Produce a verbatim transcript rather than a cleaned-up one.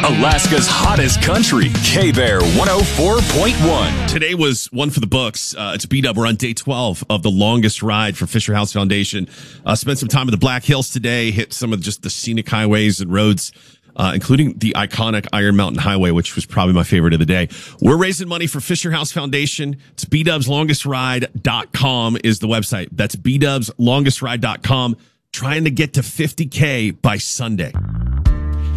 Alaska's hottest country, K-Bear one oh four point one. Today was one for the books. Uh, it's B-Dub. We're on day twelve of the longest ride for Fisher House Foundation. Uh, spent some time in the Black Hills today, hit some of just the scenic highways and roads, uh, including the iconic Iron Mountain Highway, which was probably my favorite of the day. We're raising money for Fisher House Foundation. It's b dubs longest ride dot com is the website. That's b dubs longest ride dot com. Trying to get to fifty K by Sunday.